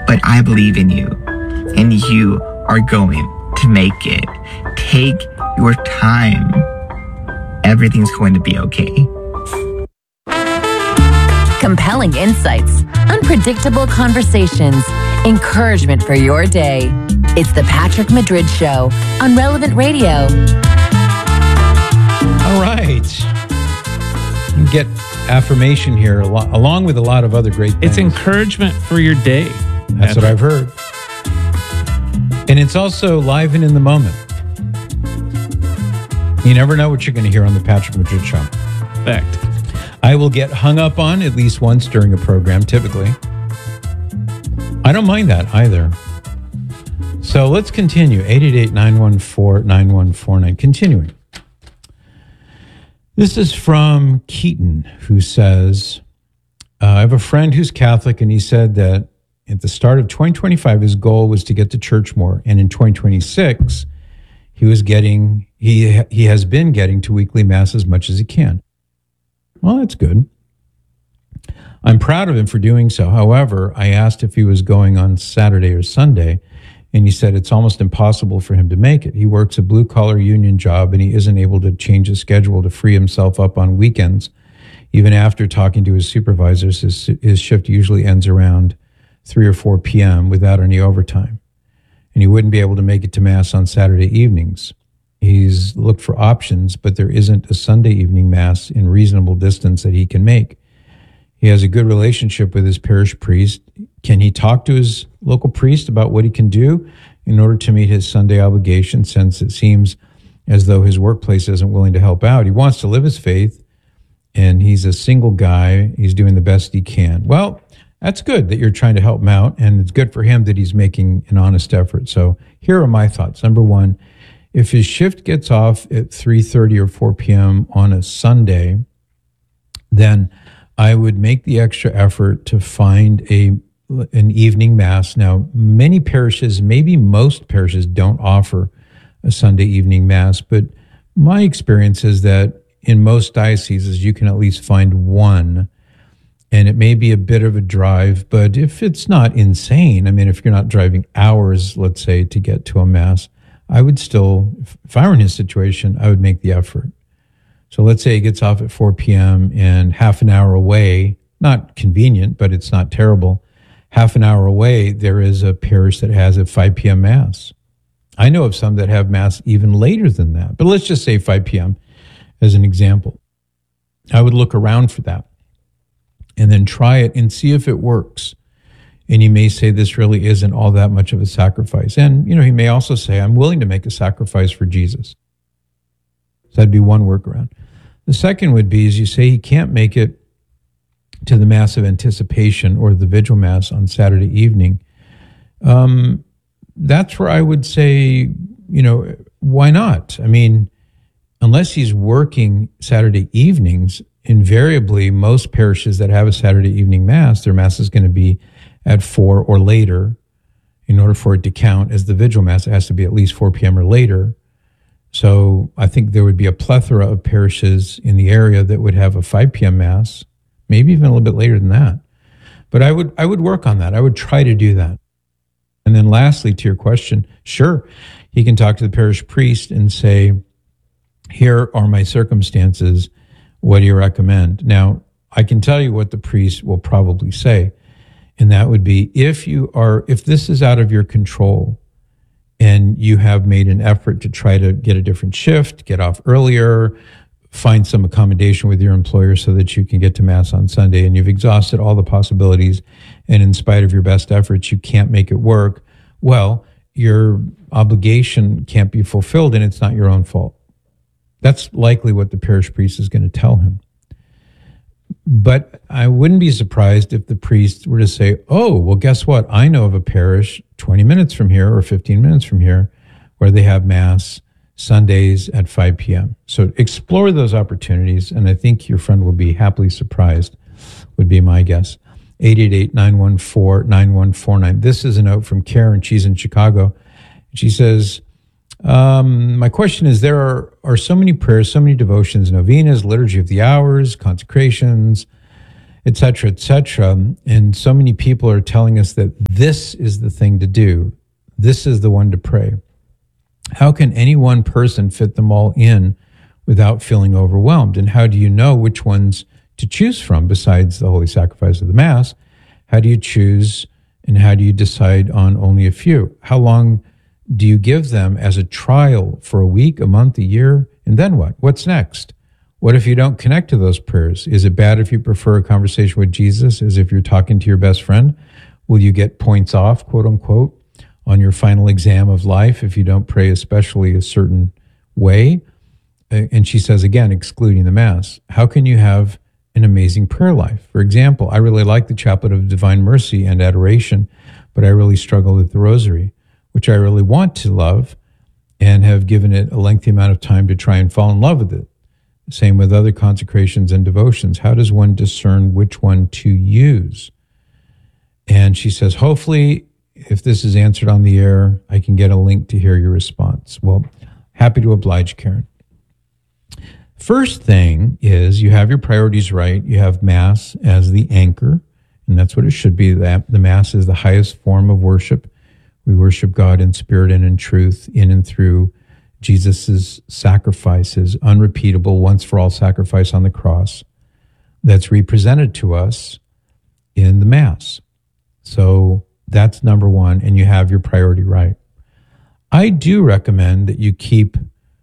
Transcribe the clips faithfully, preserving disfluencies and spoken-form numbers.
but I believe in you, and you are going to make it. Take your time. Everything's going to be okay. Compelling insights, unpredictable conversations, encouragement for your day. It's the Patrick Madrid Show on Relevant Radio. All right. You can get affirmation here al- along with a lot of other great things. It's encouragement for your day. That's what I've heard. And it's also live and in the moment. You never know what you're going to hear on the Patrick Madrid Show. Fact. I will get hung up on at least once during a program, typically. I don't mind that either. So let's continue. eight eight eight, nine one four, nine one four nine. Continuing. This is from Keaton, who says, uh, I have a friend who's Catholic, and he said that at the start of twenty twenty-five, his goal was to get to church more. And in twenty twenty-six, he was getting, he he has been getting to weekly mass as much as he can. Well, that's good. I'm proud of him for doing so. However, I asked if he was going on Saturday or Sunday, and he said it's almost impossible for him to make it. He works a blue-collar union job, and he isn't able to change his schedule to free himself up on weekends. Even after talking to his supervisors, his, his shift usually ends around three or four p.m. without any overtime, and he wouldn't be able to make it to Mass on Saturday evenings. He's looked for options, but there isn't a Sunday evening Mass in reasonable distance that he can make. He has a good relationship with his parish priest. Can he talk to his local priest about what he can do in order to meet his Sunday obligation, since it seems as though his workplace isn't willing to help out? He wants to live his faith, and he's a single guy. He's doing the best he can. Well, that's good that you're trying to help him out, and it's good for him that he's making an honest effort. So here are my thoughts. Number one, if his shift gets off at three thirty or four p.m. on a Sunday, then I would make the extra effort to find a an evening Mass. Now, many parishes, maybe most parishes, don't offer a Sunday evening Mass, but my experience is that in most dioceses, you can at least find one. And it may be a bit of a drive, but if it's not insane, I mean, if you're not driving hours, let's say, to get to a Mass, I would still, if I were in his situation, I would make the effort. So let's say he gets off at four p.m. and half an hour away, not convenient, but it's not terrible. Half an hour away, there is a parish that has a five p.m. Mass. I know of some that have Mass even later than that, but let's just say five p.m. as an example. I would look around for that and then try it and see if it works. And you may say this really isn't all that much of a sacrifice. And, you know, he may also say, I'm willing to make a sacrifice for Jesus. So that'd be one workaround. The second would be, as you say, he can't make it to the Mass of Anticipation or the Vigil Mass on Saturday evening. Um, that's where I would say, you know, why not? I mean, unless he's working Saturday evenings, invariably most parishes that have a Saturday evening Mass, their Mass is going to be at four or later. In order for it to count as the Vigil Mass, it has to be at least four p.m. or later. So I think there would be a plethora of parishes in the area that would have a five p.m. Mass, maybe even a little bit later than that. But I would I would work on that. I would try to do that. And then lastly, to your question, sure, he can talk to the parish priest and say, here are my circumstances. What do you recommend? Now, I can tell you what the priest will probably say. And that would be, if you are, if this is out of your control and you have made an effort to try to get a different shift, get off earlier, find some accommodation with your employer so that you can get to Mass on Sunday, and you've exhausted all the possibilities, and in spite of your best efforts, you can't make it work, well, your obligation can't be fulfilled and it's not your own fault. That's likely what the parish priest is going to tell him. But I wouldn't be surprised if the priest were to say, oh, well, guess what? I know of a parish twenty minutes from here or fifteen minutes from here where they have Mass Sundays at five p.m. So explore those opportunities, and I think your friend will be happily surprised, would be my guess. eight eight eight, nine one four, nine one four nine. This is a note from Karen. She's in Chicago. She says, Um, my question is, there are, are so many prayers, so many devotions, novenas, liturgy of the hours, consecrations, et cetera, et cetera. And so many people are telling us that this is the thing to do. This is the one to pray. How can any one person fit them all in without feeling overwhelmed? And how do you know which ones to choose from besides the holy sacrifice of the Mass? How do you choose and how do you decide on only a few? How long do you give them as a trial for a week, a month, a year? And then what? What's next? What if you don't connect to those prayers? Is it bad if you prefer a conversation with Jesus as if you're talking to your best friend? Will you get points off, quote unquote, on your final exam of life if you don't pray especially a certain way? And she says, again, excluding the Mass, how can you have an amazing prayer life? For example, I really like the Chaplet of Divine Mercy and Adoration, but I really struggle with the Rosary, which I really want to love and have given it a lengthy amount of time to try and fall in love with it. Same with other consecrations and devotions. How does one discern which one to use? And she says, hopefully, if this is answered on the air, I can get a link to hear your response. Well, happy to oblige, Karen. First thing is you have your priorities right. You have Mass as the anchor, and that's what it should be. That the Mass is the highest form of worship. We worship God in spirit and in truth, in and through Jesus' sacrifices, unrepeatable, once-for-all sacrifice on the cross that's represented to us in the Mass. So that's number one, and you have your priority right. I do recommend that you keep,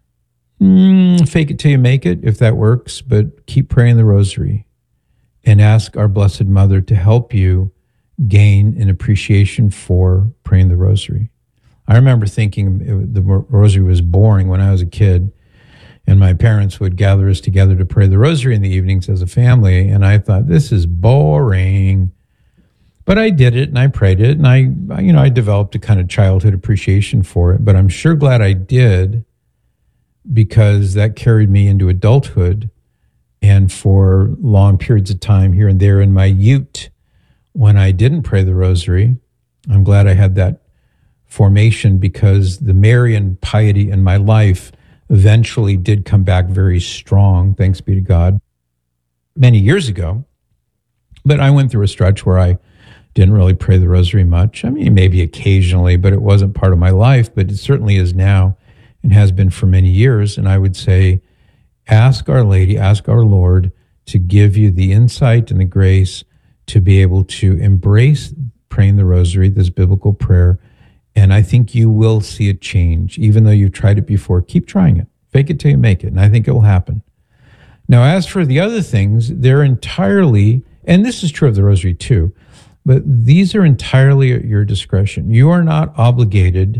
mm, fake it till you make it, if that works, but keep praying the Rosary and ask our Blessed Mother to help you gain an appreciation for praying the Rosary. I remember thinking it, the Rosary was boring when I was a kid, and my parents would gather us together to pray the Rosary in the evenings as a family, and I thought, this is boring. But I did it, and I prayed it, and I, you know, I developed a kind of childhood appreciation for it, but I'm sure glad I did, because that carried me into adulthood, and for long periods of time here and there in my youth, when I didn't pray the Rosary, I'm glad I had that formation, because the Marian piety in my life eventually did come back very strong, thanks be to God, many years ago. But I went through a stretch where I didn't really pray the Rosary much. I mean, maybe occasionally, but it wasn't part of my life, but it certainly is now and has been for many years. And I would say, ask Our Lady, ask our Lord to give you the insight and the grace to be able to embrace praying the Rosary, this biblical prayer. And I think you will see a change. Even though you've tried it before, keep trying it. Fake it till you make it. And I think it will happen. Now, as for the other things, they're entirely, and this is true of the Rosary too, but these are entirely at your discretion. You are not obligated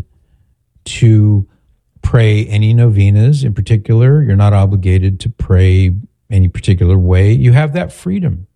to pray any novenas in particular. You're not obligated to pray any particular way. You have that freedom.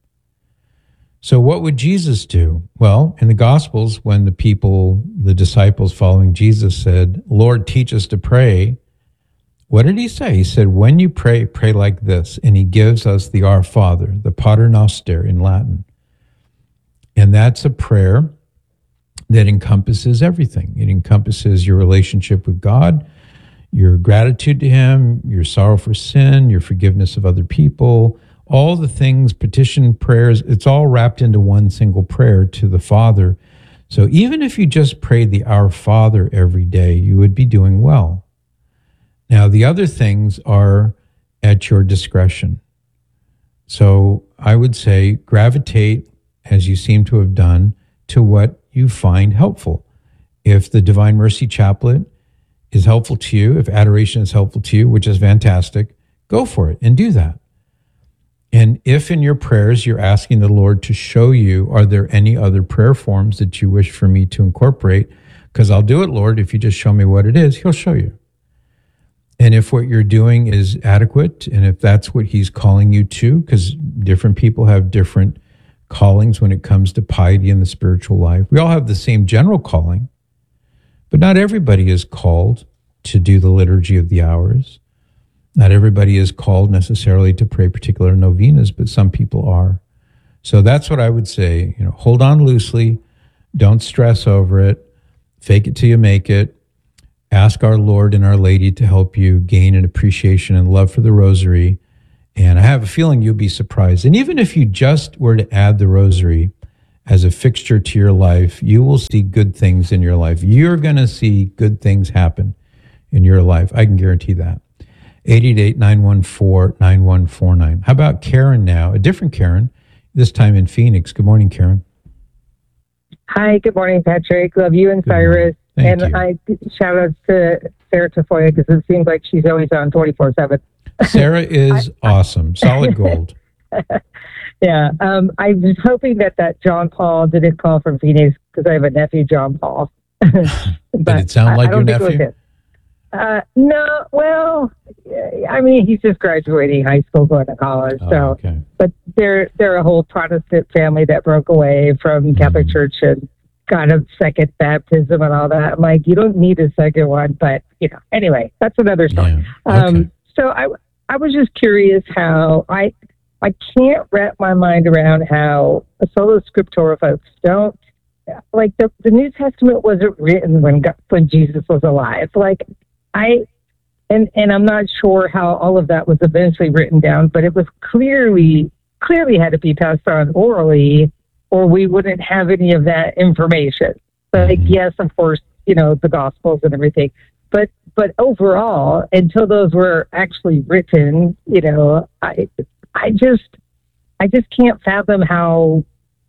So what would Jesus do? Well, in the Gospels, when the people, the disciples following Jesus said, Lord, teach us to pray, what did he say? He said, when you pray, pray like this. And he gives us the Our Father, the Pater Noster in Latin. And that's a prayer that encompasses everything. It encompasses your relationship with God, your gratitude to him, your sorrow for sin, your forgiveness of other people, all the things, petition, prayers, it's all wrapped into one single prayer to the Father. So even if you just prayed the Our Father every day, you would be doing well. Now, the other things are at your discretion. So I would say gravitate, as you seem to have done, to what you find helpful. If the Divine Mercy Chaplet is helpful to you, if adoration is helpful to you, which is fantastic, go for it and do that. And if in your prayers you're asking the Lord to show you, are there any other prayer forms that you wish for me to incorporate? Because I'll do it, Lord, if you just show me what it is, he'll show you. And if what you're doing is adequate, and if that's what he's calling you to, because different people have different callings when it comes to piety in the spiritual life. We all have the same general calling, but not everybody is called to do the Liturgy of the Hours. Not everybody is called necessarily to pray particular novenas, but some people are. So that's what I would say. You know, hold on loosely. Don't stress over it. Fake it till you make it. Ask our Lord and Our Lady to help you gain an appreciation and love for the Rosary, And I have a feeling you'll be surprised. And even if you just were to add the rosary as a fixture to your life, you will see good things in your life. You're going to see good things happen in your life. I can guarantee that. eight eight eight, nine one four, nine one four nine. How about Karen now? A different Karen, this time in Phoenix. Good morning, Karen. Hi, good morning, Patrick. Love you and Good morning. Cyrus. Thank and you. I shout out to Sarah Tafoya because it seems like she's always on twenty-four seven. Sarah is awesome. Solid gold. Yeah. Um, I was hoping that that John Paul didn't call from Phoenix because I have a nephew, John Paul. but Did it sound like I, I your don't think it was nephew? him. Uh, no, well, I mean, he's just graduating high school, going to college. Oh, so, okay. but they're they're a whole Protestant family that broke away from Catholic Mhm. Church and got a second baptism and all that. I'm like, you don't need a second one, but you know, anyway, that's another story. Yeah. Um, Okay. so I I was just curious how I I can't wrap my mind around how the Sola Scriptura folks don't like the the New Testament wasn't written when God, when Jesus was alive. Like I and and I'm not sure how all of that was eventually written down, but it was clearly clearly had to be passed on orally, or we wouldn't have any of that information. So, like, Mhm. yes, of course, you know, the Gospels and everything, but but overall, until those were actually written, you know, I I just I just can't fathom how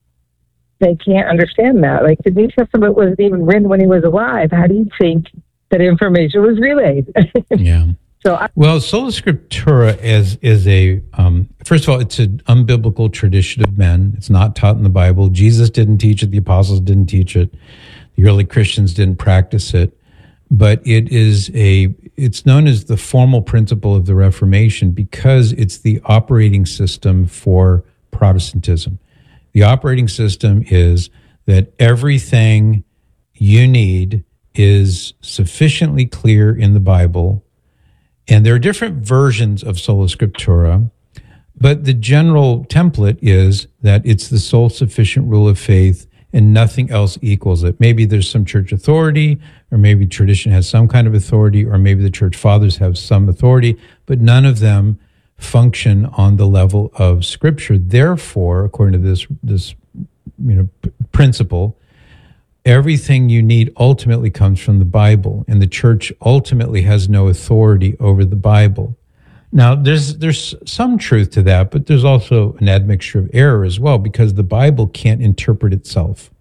they can't understand that. Like the New Testament wasn't even written when he was alive. How do you think that information was relayed? Yeah. So I, Well, Sola Scriptura is is a um, first of all, it's an unbiblical tradition of men. It's not taught in the Bible. Jesus didn't teach it. The apostles didn't teach it. The early Christians didn't practice it. But it is a it's known as the formal principle of the Reformation because it's the operating system for Protestantism. The operating system is that everything you need is sufficiently clear in the Bible. And there are different versions of Sola Scriptura, but the general template is that it's the sole sufficient rule of faith and nothing else equals it. Maybe there's some church authority, or maybe tradition has some kind of authority, or maybe the church fathers have some authority, but none of them function on the level of Scripture. Therefore, according to this this you know p- principle, everything you need ultimately comes from the Bible, and the church ultimately has no authority over the Bible. Now, there's there's some truth to that, but there's also an admixture of error as well, because the Bible can't interpret itself.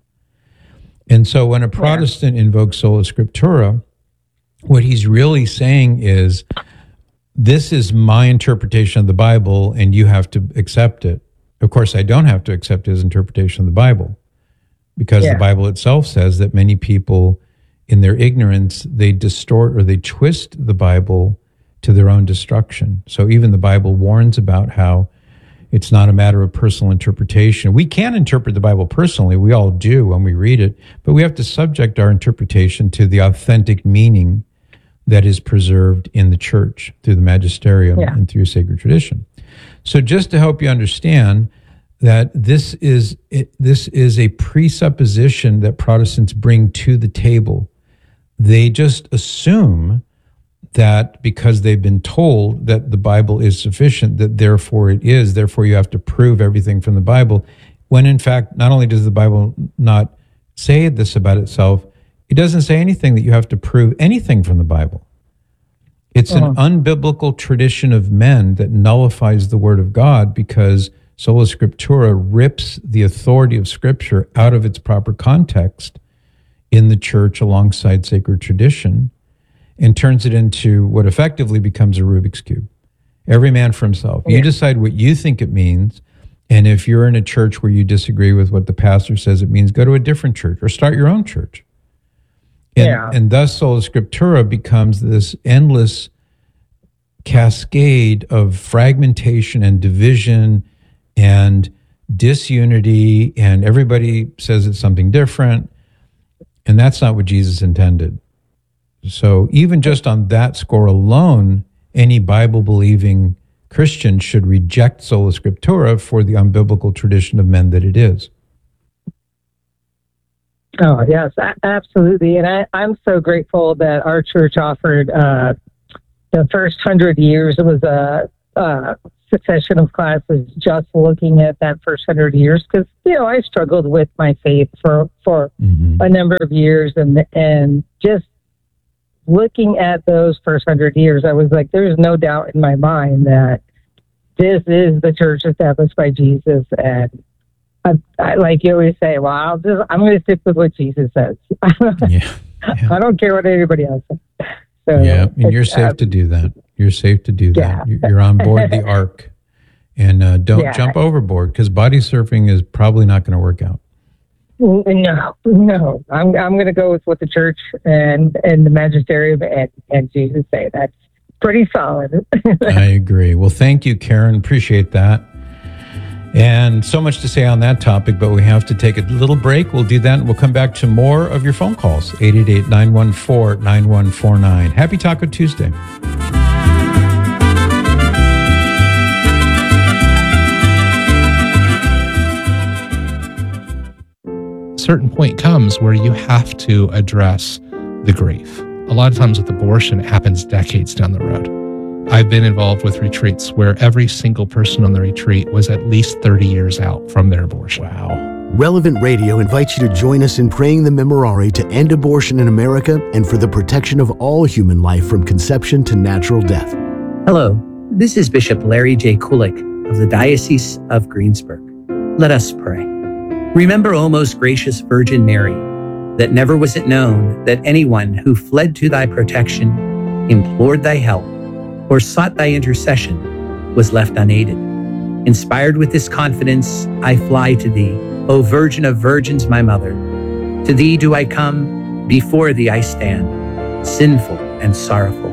And so when a Protestant yeah. invokes Sola Scriptura, what he's really saying is, this is my interpretation of the Bible, and you have to accept it. Of course, I don't have to accept his interpretation of the Bible, because yeah. the Bible itself says that many people, in their ignorance, they distort or they twist the Bible to their own destruction. So even the Bible warns about how it's not a matter of personal interpretation. We can interpret the Bible personally. We all do when we read it, but we have to subject our interpretation to the authentic meaning that is preserved in the church through the magisterium yeah. and through sacred tradition. So just to help you understand that this is it, this is a presupposition that Protestants bring to the table. They just assume that because they've been told that the Bible is sufficient, that therefore it is, therefore you have to prove everything from the Bible, when in fact, not only does the Bible not say this about itself, it doesn't say anything that you have to prove anything from the Bible. It's uh-huh. an unbiblical tradition of men that nullifies the Word of God, because Sola Scriptura rips the authority of Scripture out of its proper context in the church alongside sacred tradition, and turns it into what effectively becomes a Rubik's Cube. Every man for himself. Yeah. You decide what you think it means, and if you're in a church where you disagree with what the pastor says it means, go to a different church or start your own church. And, yeah. and thus Sola Scriptura becomes this endless cascade of fragmentation and division and disunity, and everybody says it's something different, and that's not what Jesus intended. So even just on that score alone, any Bible-believing Christian should reject Sola Scriptura for the unbiblical tradition of men that it is. Oh, yes, absolutely. And I, I'm so grateful that our church offered uh, the first hundred years. It was a, a succession of classes just looking at that first hundred years because, you know, I struggled with my faith for, for mm-hmm. a number of years. And, and just looking at those first hundred years, I was like, there's no doubt in my mind that this is the church established by Jesus. And I, I, like you always say, well, I'll just, I'm going to stick with what Jesus says. yeah. Yeah. I don't care what anybody else says. So, yeah, and you're safe um, to do that. You're safe to do that. Yeah. You're on board the ark. And uh, don't yeah. jump overboard because body surfing is probably not going to work out. No, no. I'm I'm going to go with what the church and, and the magisterium and, and Jesus say. That's pretty solid. I agree. Well, thank you, Karen. Appreciate that. And so much to say on that topic, but we have to take a little break. We'll do that, and we'll come back to more of your phone calls. eight eight eight, nine one four, nine one four nine. Happy Taco Tuesday. A certain point comes where you have to address the grief. A lot of times with abortion, it happens decades down the road. I've been involved with retreats where every single person on the retreat was at least thirty years out from their abortion. Wow. Relevant Radio invites you to join us in praying the Memorare to end abortion in America and for the protection of all human life from conception to natural death. Hello, this is Bishop Larry J. Kulik of the Diocese of Greensburg. Let us pray. Remember, O most gracious Virgin Mary, that never was it known that anyone who fled to thy protection, implored thy help, or sought thy intercession was left unaided. Inspired with this confidence, I fly to thee, O Virgin of Virgins, my mother. To thee do I come, before thee I stand, sinful and sorrowful.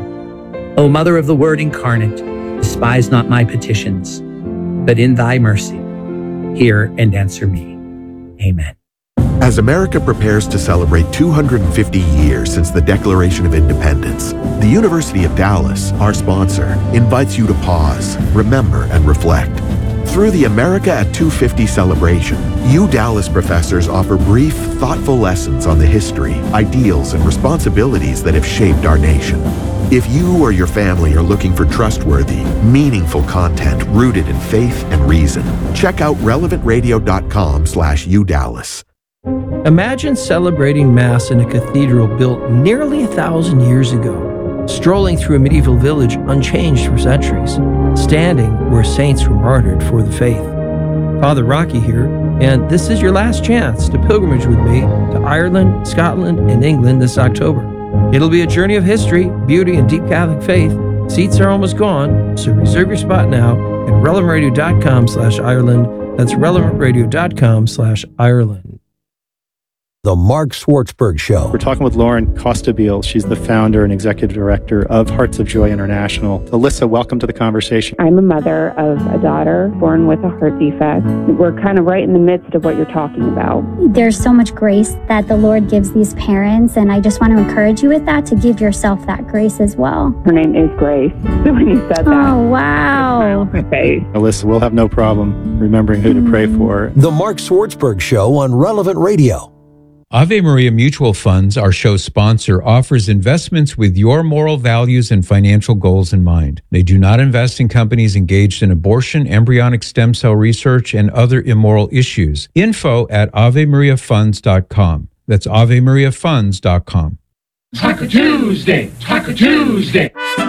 O Mother of the Word incarnate, despise not my petitions, but in thy mercy, hear and answer me. Amen. As America prepares to celebrate two hundred fifty years since the Declaration of Independence, the University of Dallas, our sponsor, invites you to pause, remember, and reflect. Through the America at two fifty celebration, U Dallas professors offer brief, thoughtful lessons on the history, ideals, and responsibilities that have shaped our nation. If you or your family are looking for trustworthy, meaningful content rooted in faith and reason, check out relevantradio.com slash UDallas. Imagine celebrating Mass in a cathedral built nearly a thousand years ago, strolling through a medieval village unchanged for centuries, standing where saints were martyred for the faith. Father Rocky here, and this is your last chance to pilgrimage with me to Ireland, Scotland, and England this October. It'll be a journey of history, beauty, and deep Catholic faith. Seats are almost gone, so reserve your spot now at relevantradio.com slash Ireland. That's relevantradio.com slash Ireland. The Mark Schwartzberg Show. We're talking with Lauren Costabile. She's the founder and executive director of Hearts of Joy International. Alyssa, welcome to the conversation. I'm a mother of a daughter born with a heart defect. We're kind of right in the midst of what you're talking about. There's so much grace that the Lord gives these parents, and I just want to encourage you with that, to give yourself that grace as well. Her name is Grace. So when you said that, oh, wow. I my face. Alyssa, we'll have no problem remembering who to pray for. The Mark Schwartzberg Show on Relevant Radio. Ave Maria Mutual Funds, our show sponsor, offers investments with your moral values and financial goals in mind. They do not invest in companies engaged in abortion, embryonic stem cell research, and other immoral issues. Info at ave maria funds dot com. That's ave maria funds dot com. Taco Tuesday! Taco Tuesday!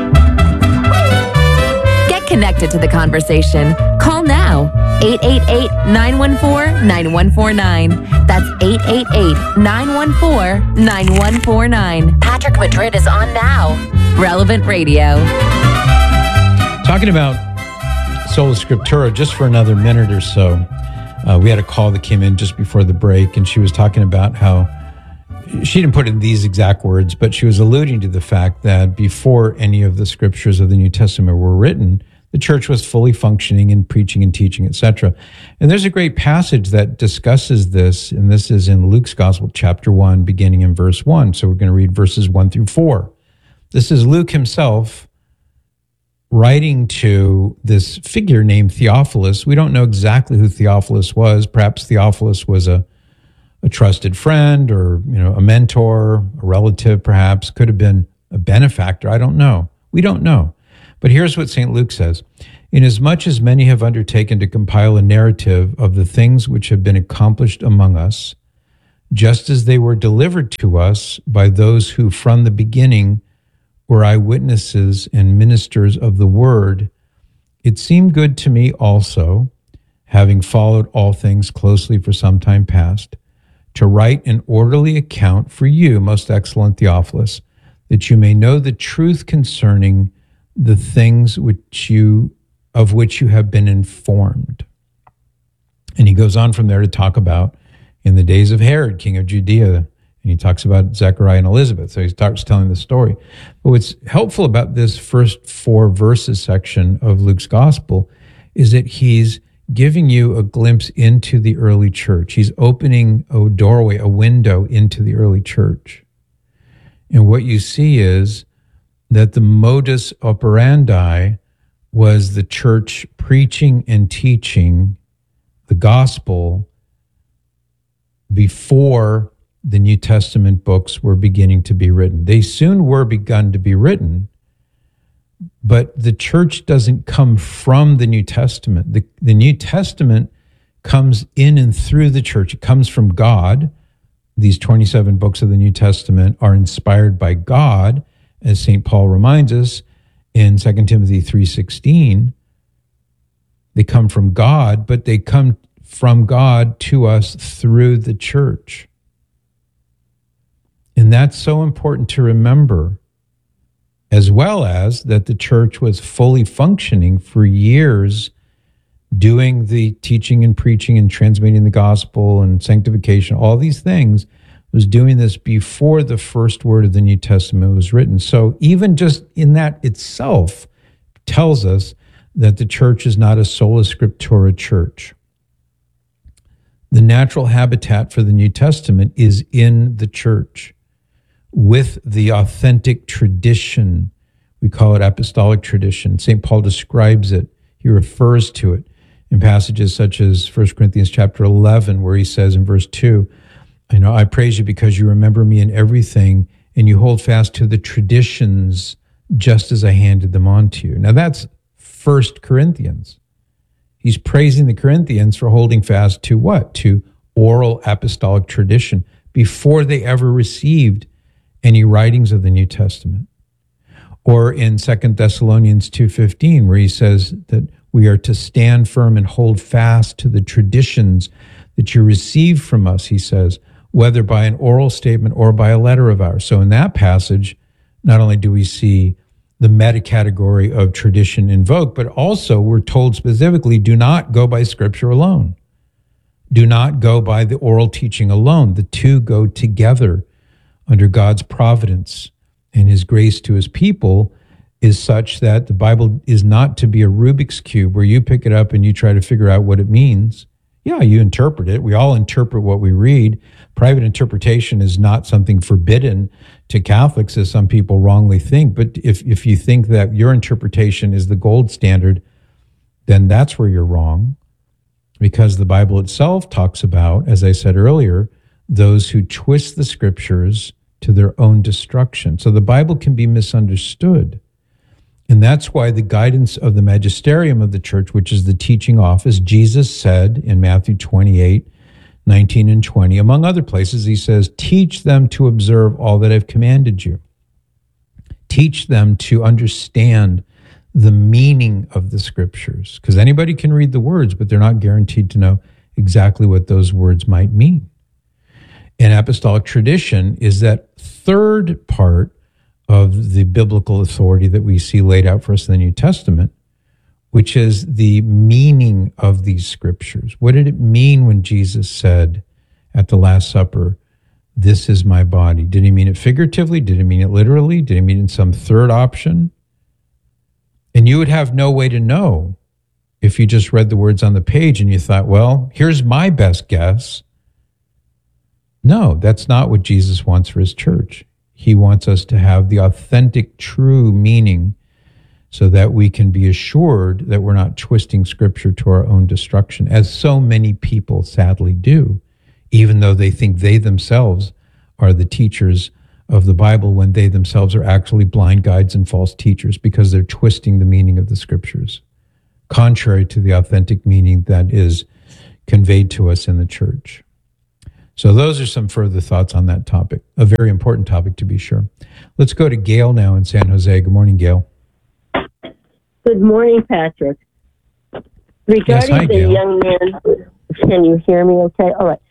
Get connected to the conversation. Call now. eight eight eight, nine one four, nine one four nine. That's eight eight eight, nine one four, nine one four nine. Patrick Madrid is on now. Relevant Radio. Talking about Sola Scriptura just for another minute or so. Uh, we had a call that came in just before the break, and she was talking about how she didn't put it in these exact words, but she was alluding to the fact that before any of the scriptures of the New Testament were written, the church was fully functioning and preaching and teaching, et cetera. And there's a great passage that discusses this, and this is in Luke's Gospel, chapter one, beginning in verse one. So we're going to read verses one through four. This is Luke himself writing to this figure named Theophilus. We don't know exactly who Theophilus was. Perhaps Theophilus was a, a trusted friend, or you know, a mentor, a relative, perhaps. Could have been a benefactor. I don't know. We don't know. But here's what Saint Luke says. Inasmuch as many have undertaken to compile a narrative of the things which have been accomplished among us, just as they were delivered to us by those who from the beginning were eyewitnesses and ministers of the word, it seemed good to me also, having followed all things closely for some time past, to write an orderly account for you, most excellent Theophilus, that you may know the truth concerning the things which you of which you have been informed. And he goes on from there to talk about in the days of Herod, king of Judea, and he talks about Zechariah and Elizabeth. So he starts telling the story. But what's helpful about this first four verses section of Luke's gospel is that he's giving you a glimpse into the early church. He's opening a doorway, a window into the early church. And what you see is that the modus operandi was the church preaching and teaching the gospel before the New Testament books were beginning to be written. They soon were begun to be written, but the church doesn't come from the New Testament. The, the New Testament comes in and through the church. It comes from God. These twenty-seven books of the New Testament are inspired by God, as Saint Paul reminds us in Second Timothy three sixteen. They come from God, but they come from God to us through the church. And that's so important to remember, as well as that the church was fully functioning for years, doing the teaching and preaching and transmitting the gospel and sanctification, all these things, was doing this before the first word of the New Testament was written. So even just in that itself tells us that the church is not a sola scriptura church. The natural habitat for the New Testament is in the church with the authentic tradition. We call it apostolic tradition. Saint Paul describes it. He refers to it in passages such as First Corinthians chapter eleven, where he says in verse two, I know I praise you because you remember me in everything and you hold fast to the traditions just as I handed them on to you. Now that's First Corinthians. He's praising the Corinthians for holding fast to what? To oral apostolic tradition before they ever received any writings of the New Testament. Or in Second Thessalonians two fifteen, where he says that we are to stand firm and hold fast to the traditions that you received from us, he says, whether by an oral statement or by a letter of ours. So in that passage, not only do we see the meta category of tradition invoked, but also we're told specifically, do not go by scripture alone. Do not go by the oral teaching alone. The two go together under God's providence, and his grace to his people is such that the Bible is not to be a Rubik's Cube where you pick it up and you try to figure out what it means. Yeah, you interpret it. We all interpret what we read. Private interpretation is not something forbidden to Catholics, as some people wrongly think. But if, if you think that your interpretation is the gold standard, then that's where you're wrong. Because the Bible itself talks about, as I said earlier, those who twist the scriptures to their own destruction. So the Bible can be misunderstood. And that's why the guidance of the magisterium of the church, which is the teaching office, Jesus said in Matthew twenty-eight, nineteen and twenty, among other places, he says, teach them to observe all that I've commanded you. Teach them to understand the meaning of the scriptures. Because anybody can read the words, but they're not guaranteed to know exactly what those words might mean. And apostolic tradition is that third part of the biblical authority that we see laid out for us in the New Testament, which is the meaning of these scriptures. What did it mean when Jesus said at the Last Supper, this is my body? Did he mean it figuratively? Did he mean it literally? Did he mean it in some third option? And you would have no way to know if you just read the words on the page and you thought, well, here's my best guess. No, that's not what Jesus wants for his church. He wants us to have the authentic, true meaning so that we can be assured that we're not twisting scripture to our own destruction, as so many people sadly do, even though they think they themselves are the teachers of the Bible when they themselves are actually blind guides and false teachers because they're twisting the meaning of the scriptures contrary to the authentic meaning that is conveyed to us in the church. So those are some further thoughts on that topic, a very important topic to be sure. Let's go to Gail now in San Jose. Good morning, Gail. Good morning, Patrick. Regarding Yes, hi, the Gail. young man, can you hear me okay? All right.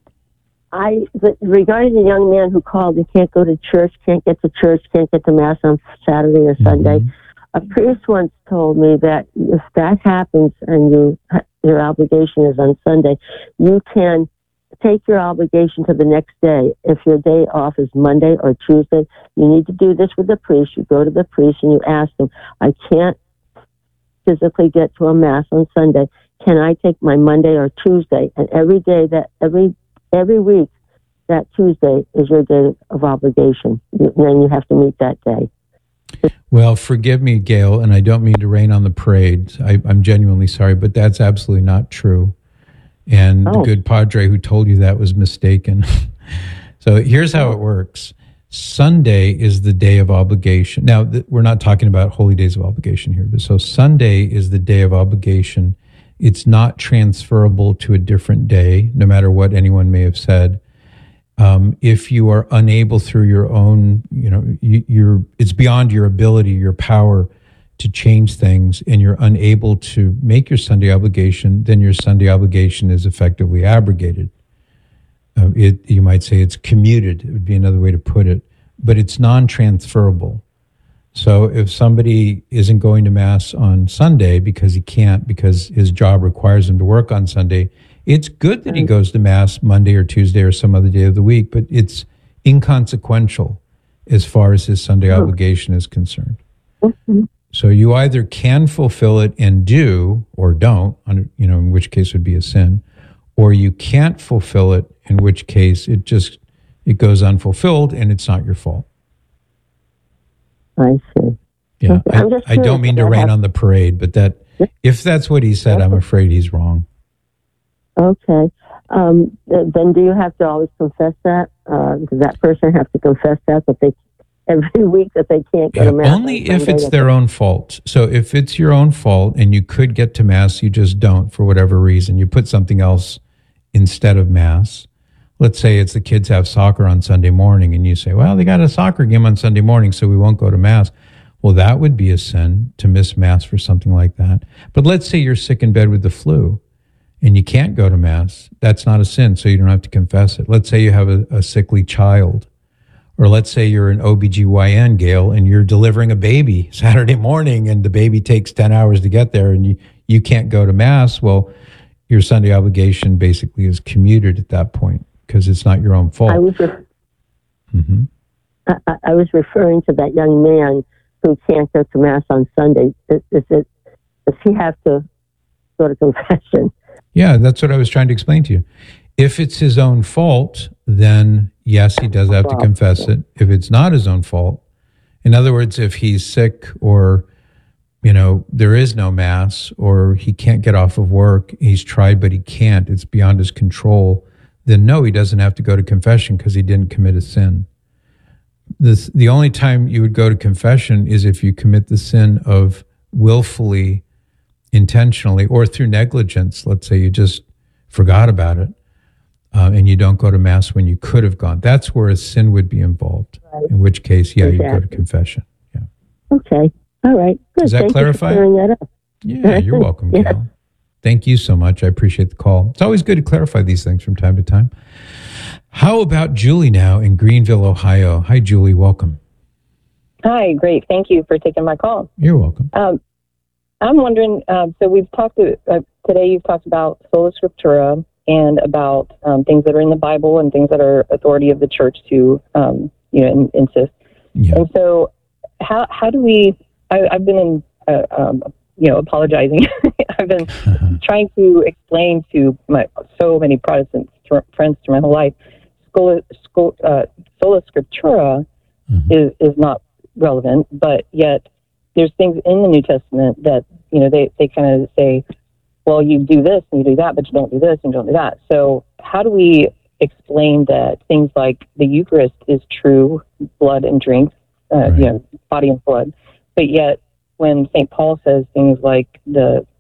I the, regarding the young man who called and can't go to church, can't get to church, can't get to Mass on Saturday or Sunday, a priest once told me that if that happens and you your obligation is on Sunday, you can take your obligation to the next day. If your day off is Monday or Tuesday, you need to do this with the priest. You go to the priest and you ask them, I can't physically get to a Mass on Sunday. Can I take my Monday or Tuesday? And every day that, every every week, that Tuesday is your day of obligation. And then you have to meet that day. Well, forgive me, Gail, and I don't mean to rain on the parade. I, I'm genuinely sorry, but that's absolutely not true. And Oh. the good padre who told you that was mistaken. So here's how it works. Sunday is the day of obligation. Now, th- we're not talking about holy days of obligation here, but so Sunday is the day of obligation. It's not transferable to a different day, no matter what anyone may have said. Um, if you are unable through your own, you know, you, you're, it's beyond your ability, your power to change things, and you're unable to make your Sunday obligation, then your Sunday obligation is effectively abrogated. Uh, it, you might say it's commuted, it would be another way to put it, but it's non-transferable. So if somebody isn't going to Mass on Sunday because he can't, because his job requires him to work on Sunday, it's good that he goes to Mass Monday or Tuesday or some other day of the week, but it's inconsequential as far as his Sunday obligation is concerned. So you either can fulfill it and do, or don't, you know, in which case it would be a sin, or you can't fulfill it, in which case it just, it goes unfulfilled and it's not your fault. I see. Yeah, Okay, I, I'm just I don't curious mean to about rain how- on the parade, but that, if that's what he said, I'm afraid he's wrong. Okay. Um, th- then do you have to always confess that? Uh, does that person have to confess that, that they, every week that they can't go Yeah, to Mass? only on if Sunday, it's that their they- own fault. So if it's your own fault and you could get to Mass, you just don't for whatever reason. You put something else instead of Mass. Let's say it's the kids have soccer on Sunday morning and you say, well, they got a soccer game on Sunday morning, so we won't go to Mass. Well, that would be a sin to miss Mass for something like that. But let's say you're sick in bed with the flu and you can't go to Mass. That's not a sin, so you don't have to confess it. Let's say you have a, a sickly child. Or let's say you're an O B G Y N, Gail, and you're delivering a baby Saturday morning and the baby takes ten hours to get there and you, you can't go to Mass. Well, your Sunday obligation basically is commuted at that point because it's not your own fault. I was, re- Mm-hmm. I, I- I was referring to that young man who can't go to Mass on Sunday. Is, is it, does he have to go to confession? Yeah, that's what I was trying to explain to you. If it's his own fault, then yes, he does have to confess it. If it's not his own fault, in other words, if he's sick or, you know, there is no Mass or he can't get off of work, he's tried but he can't, it's beyond his control, then no, he doesn't have to go to confession because he didn't commit a sin. This, the only time you would go to confession is if you commit the sin of willfully, intentionally, or through negligence. Let's say you just forgot about it. Uh, and you don't go to Mass when you could have gone. That's where a sin would be involved. Right. In which case, yeah, you go to Exactly. confession. Okay. All right. Good. Does that Thank clarify? You for clearing that up. Yeah, you're welcome, Yeah. Gail. Thank you so much. I appreciate the call. It's always good to clarify these things from time to time. How about Julie now in Greenville, Ohio? Hi, Julie. Welcome. Hi, great. Thank you for taking my call. You're welcome. Um, I'm wondering, uh, so we've talked, to, uh, today you've talked about Sola Scriptura and about um, things that are in the Bible and things that are authority of the church to, um, you know, in, insist. Yeah. And so how how do we, I, I've been in, uh, um, you know, apologizing. I've been trying to explain to my so many Protestant th- friends through my whole life, Sola, uh, Sola Scriptura Mm-hmm. is, is not relevant, but yet there's things in the New Testament that, you know, they, they kind of say, well, you do this and you do that, but you don't do this and you don't do that. So how do we explain that things like the Eucharist is true blood and drink, uh, Right. you know, body and blood, but yet when Saint Paul says things like the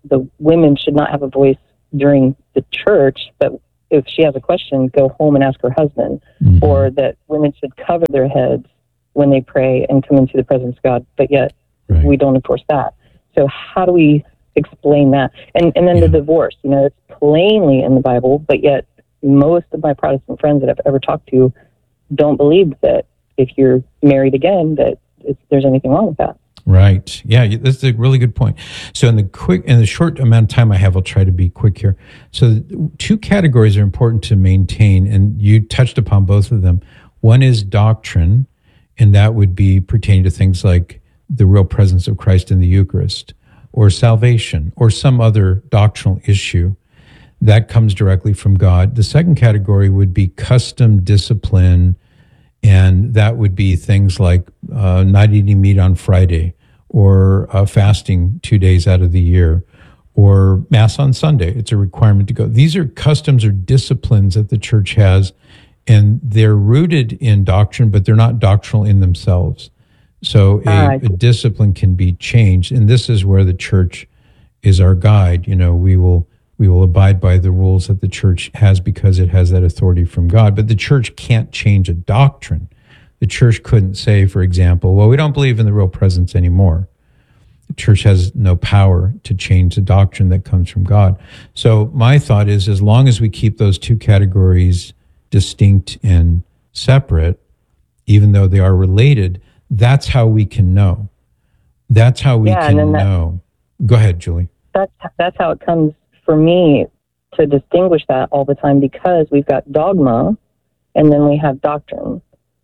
the women should not have a voice during the church, but if she has a question, go home and ask her husband, mm-hmm. or that women should cover their heads when they pray and come into the presence of God, but yet right. we don't enforce that. So how do we explain that? And and then yeah. the divorce, you know, it's plainly in the Bible, but yet most of my Protestant friends that I've ever talked to don't believe that if you're married again, that it's, there's anything wrong with that. Right. Yeah, that's a really good point. So in the quick, in the short amount of time I have, I'll try to be quick here. So two categories are important to maintain, and you touched upon both of them. One is doctrine, and that would be pertaining to things like the real presence of Christ in the Eucharist, or salvation, or some other doctrinal issue that comes directly from God. The second category would be custom discipline, and that would be things like uh, not eating meat on Friday, or uh, fasting two days out of the year, or Mass on Sunday. It's a requirement to go. These are customs or disciplines that the church has, and they're rooted in doctrine, but they're not doctrinal in themselves. So a, a discipline can be changed, and this is where the church is our guide. You know, we will we will abide by the rules that the church has because it has that authority from God. But the church can't change a doctrine. The church couldn't say, for example, well, we don't believe in the real presence anymore. The church has no power to change the doctrine that comes from God. So my thought is, as long as we keep those two categories distinct and separate, even though they are related, that's how we can know. That's how we yeah, can that, know. Go ahead, Julie. That's that's how it comes for me to distinguish that all the time, because we've got dogma and then we have doctrine.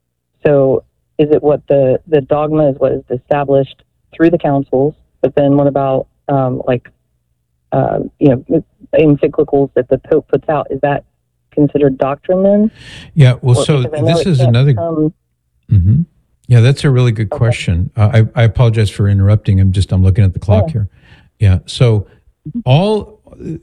So is it what the, the dogma is what is established through the councils, but then what about um, like, uh, you know, encyclicals that the Pope puts out? Is that considered doctrine then? Yeah, well, or, so this is another... Come, mm-hmm. Yeah, that's a really good okay. question. Uh, I, I apologize for interrupting. I'm just, I'm looking at the clock yeah. here. Yeah, so all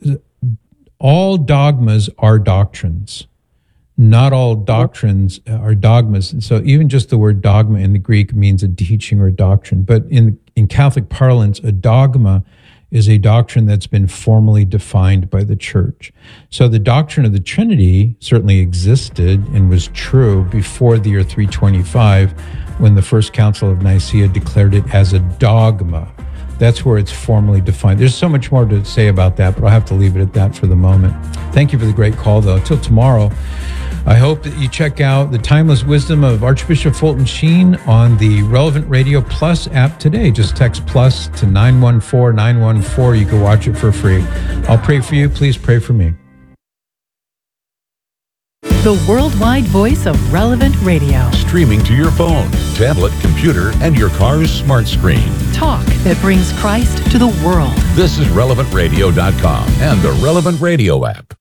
all dogmas are doctrines. Not all doctrines are dogmas. And so even just the word dogma in the Greek means a teaching or a doctrine. But in, in Catholic parlance, a dogma is a doctrine that's been formally defined by the church. So the doctrine of the Trinity certainly existed and was true before the year three twenty-five, when the First Council of Nicaea declared it as a dogma. That's where it's formally defined. There's so much more to say about that, but I'll have to leave it at that for the moment. Thank you for the great call, though. Until tomorrow, I hope that you check out the timeless wisdom of Archbishop Fulton Sheen on the Relevant Radio Plus app today. Just text plus to nine one four nine one four. You can watch it for free. I'll pray for you. Please pray for me. The worldwide voice of Relevant Radio. Streaming to your phone, tablet, computer, and your car's smart screen. Talk that brings Christ to the world. This is relevant radio dot com and the Relevant Radio app.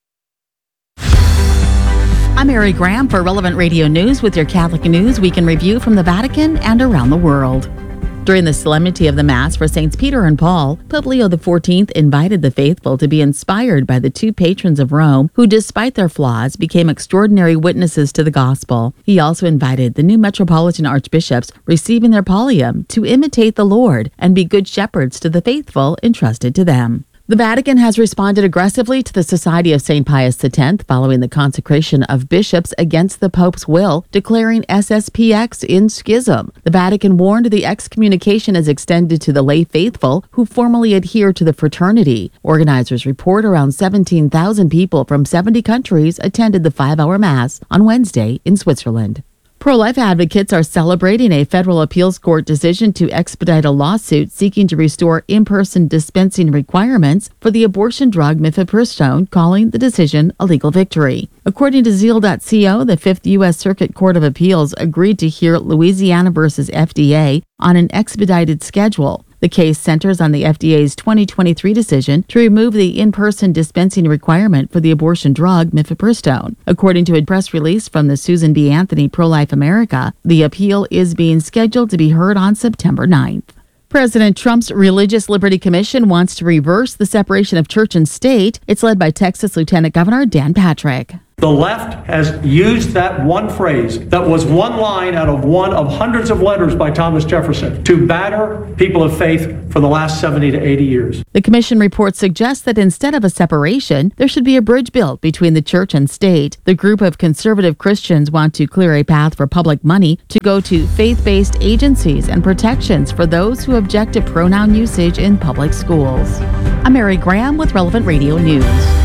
I'm Mary Graham for Relevant Radio News with your Catholic News Week in Review from the Vatican and around the world. During the solemnity of the Mass for Saints Peter and Paul, Pope Leo the fourteenth invited the faithful to be inspired by the two patrons of Rome who, despite their flaws, became extraordinary witnesses to the gospel. He also invited the new metropolitan archbishops receiving their pallium to imitate the Lord and be good shepherds to the faithful entrusted to them. The Vatican has responded aggressively to the Society of Saint Pius X following the consecration of bishops against the Pope's will, declaring S S P X in schism. The Vatican warned the excommunication is extended to the lay faithful who formally adhere to the fraternity. Organizers report around seventeen thousand people from seventy countries attended the five-hour Mass on Wednesday in Switzerland. Pro-life advocates are celebrating a federal appeals court decision to expedite a lawsuit seeking to restore in-person dispensing requirements for the abortion drug mifepristone, calling the decision a legal victory. According to zeal dot co, the Fifth U S Circuit Court of Appeals agreed to hear Louisiana versus F D A on an expedited schedule. The case centers on the F D A's twenty twenty-three decision to remove the in-person dispensing requirement for the abortion drug mifepristone. According to a press release from the Susan B. Anthony Pro-Life America, the appeal is being scheduled to be heard on September ninth. President Trump's Religious Liberty Commission wants to reverse the separation of church and state. It's led by Texas Lieutenant Governor Dan Patrick. The left has used that one phrase that was one line out of one of hundreds of letters by Thomas Jefferson to batter people of faith for the last seventy to eighty years. The commission report suggests that instead of a separation, there should be a bridge built between the church and state. The group of conservative Christians want to clear a path for public money to go to faith-based agencies and protections for those who object to pronoun usage in public schools. I'm Mary Graham with Relevant Radio News.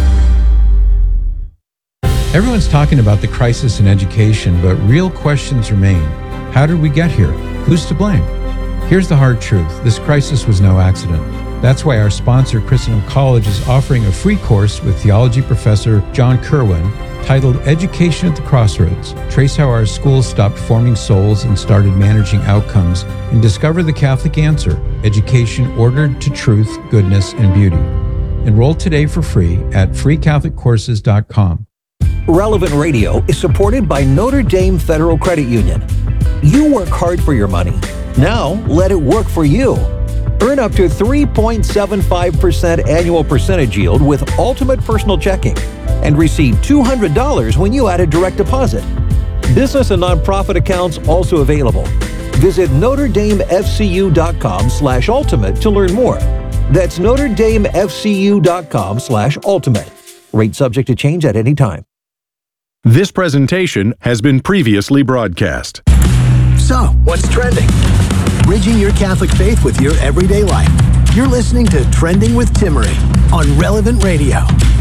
Everyone's talking about the crisis in education, but real questions remain. How did we get here? Who's to blame? Here's the hard truth. This crisis was no accident. That's why our sponsor, Christendom College, is offering a free course with theology professor John Kerwin titled Education at the Crossroads. Trace how our schools stopped forming souls and started managing outcomes, and discover the Catholic answer, education ordered to truth, goodness, and beauty. Enroll today for free at free catholic courses dot com. Relevant Radio is supported by Notre Dame Federal Credit Union. You work hard for your money. Now, let it work for you. Earn up to three point seven five percent annual percentage yield with Ultimate Personal Checking and receive two hundred dollars when you add a direct deposit. Business and nonprofit accounts also available. Visit Notre Dame F C U dot com slash ultimate to learn more. That's Notre Dame F C U dot com slash ultimate. Rate subject to change at any time. This presentation has been previously broadcast. So, what's trending? Bridging your Catholic faith with your everyday life. You're listening to Trending with Timmerie on Relevant Radio.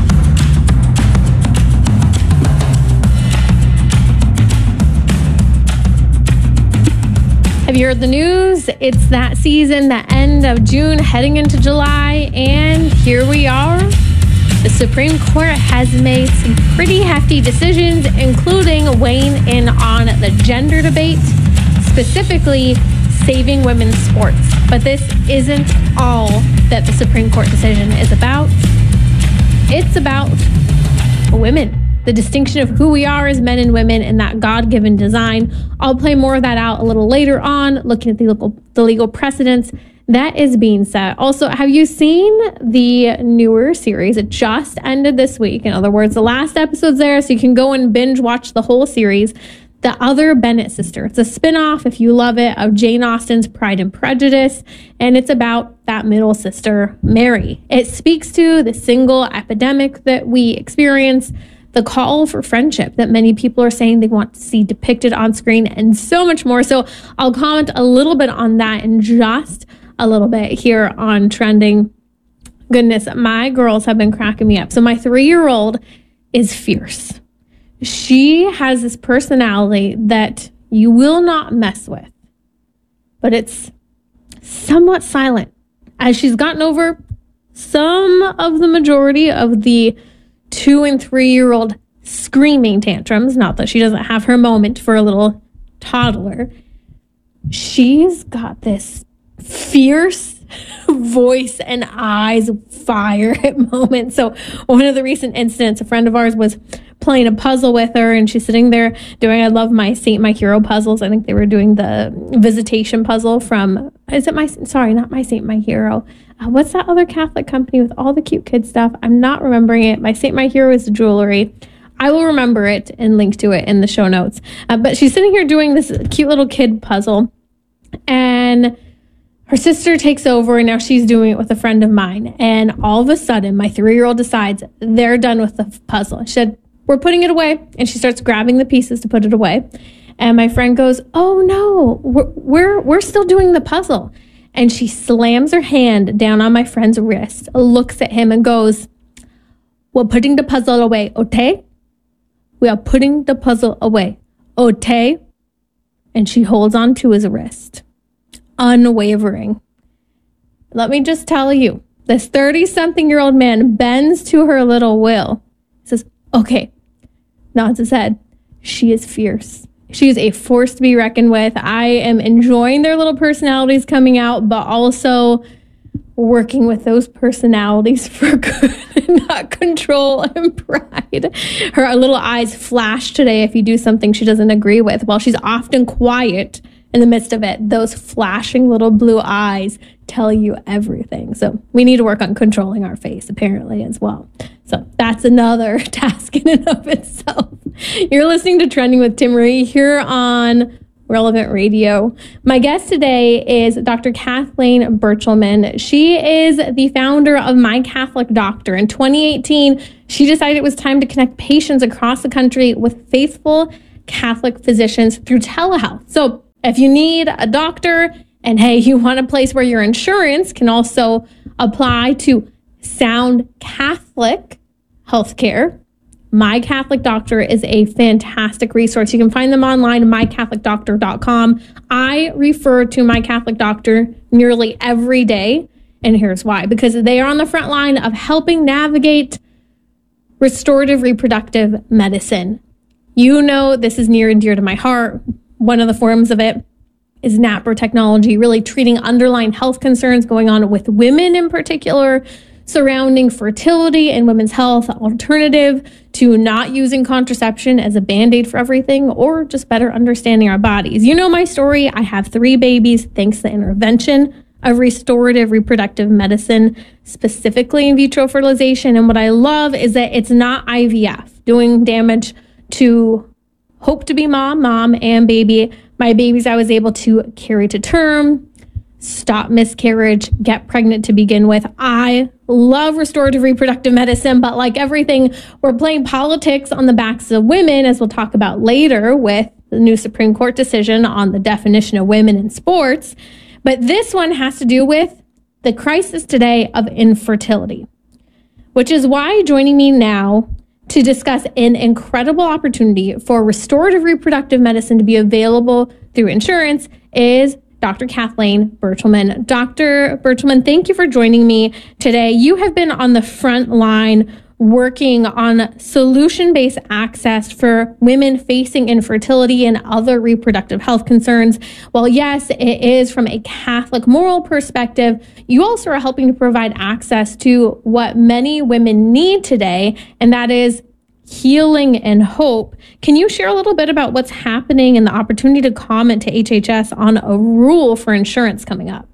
Have you heard the news? It's that season, the end of June, heading into July, and here we are. The Supreme Court has made some pretty hefty decisions, including weighing in on the gender debate, specifically saving women's sports. But this isn't all that the Supreme Court decision is about. It's about women, the distinction of who we are as men and women in that God-given design. I'll play more of that out a little later on, looking at the legal, the legal precedents that is being set. Also, have you seen the newer series? It just ended this week. In other words, the last episode's there, so you can go and binge watch the whole series. The Other Bennett Sister. It's a spinoff, if you love it, of Jane Austen's Pride and Prejudice, and it's about that middle sister, Mary. It speaks to the single epidemic that we experience, the call for friendship that many people are saying they want to see depicted on screen, and so much more. So I'll comment a little bit on that in just a little bit here on Trending. Goodness, my girls have been cracking me up. So my three-year-old is fierce. She has this personality that you will not mess with, but it's somewhat silent. As she's gotten over some of the majority of the two and three-year-old screaming tantrums, not that she doesn't have her moment for a little toddler, she's got this fierce voice and eyes fire at moments. So one of the recent incidents, a friend of ours was playing a puzzle with her, and she's sitting there doing, I love my Saint My Hero puzzles. I think they were doing the Visitation puzzle from, is it my, sorry, not my Saint My Hero. Uh, what's that other Catholic company with all the cute kid stuff? I'm not remembering it. My Saint My Hero is the jewelry. I will remember it and link to it in the show notes. Uh, but she's sitting here doing this cute little kid puzzle, and her sister takes over, and now she's doing it with a friend of mine. And all of a sudden, my three-year-old decides they're done with the puzzle. She said, we're putting it away. And she starts grabbing the pieces to put it away. And my friend goes, oh no, we're, we're, we're still doing the puzzle. And she slams her hand down on my friend's wrist, looks at him and goes, we're putting the puzzle away, okay? We are putting the puzzle away, okay? And she holds on to his wrist, unwavering. Let me just tell you, this thirty-something-year-old man bends to her little will, says, okay, nods his head. She is fierce. She is a force to be reckoned with. I am enjoying their little personalities coming out, but also working with those personalities for good and not control and pride. Her little eyes flash today if you do something she doesn't agree with. While she's often quiet, in the midst of it, those flashing little blue eyes tell you everything. So we need to work on controlling our face, apparently, as well. So that's another task in and of itself. You're listening to Trending with Timmerie here on Relevant Radio. My guest today is Doctor Kathleen Burchelman. She is the founder of My Catholic Doctor. In twenty eighteen, she decided it was time to connect patients across the country with faithful Catholic physicians through telehealth. So if you need a doctor and hey, you want a place where your insurance can also apply to sound Catholic healthcare, My Catholic Doctor is a fantastic resource. You can find them online at my catholic doctor dot com. I refer to My Catholic Doctor nearly every day, and here's why. Because they are on the front line of helping navigate restorative reproductive medicine. You know this is near and dear to my heart. One of the forms of it is NaPro technology, really treating underlying health concerns going on with women in particular, surrounding fertility and women's health, alternative to not using contraception as a band-aid for everything, or just better understanding our bodies. You know my story. I have three babies thanks to the intervention of restorative reproductive medicine, specifically in vitro fertilization. And what I love is that it's not I V F doing damage to hope to be mom, mom and baby. My babies I was able to carry to term, stop miscarriage, get pregnant to begin with. I love restorative reproductive medicine, but like everything, we're playing politics on the backs of women, as we'll talk about later with the new Supreme Court decision on the definition of women in sports. But this one has to do with the crisis today of infertility, which is why joining me now to discuss an incredible opportunity for restorative reproductive medicine to be available through insurance is Doctor Kathleen Burchelman. Doctor Burchelman, thank you for joining me today. You have been on the front line working on solution-based access for women facing infertility and other reproductive health concerns. Well, yes, it is from a Catholic moral perspective. You also are helping to provide access to what many women need today, and that is healing and hope. Can you share a little bit about what's happening and the opportunity to comment to H H S on a rule for insurance coming up?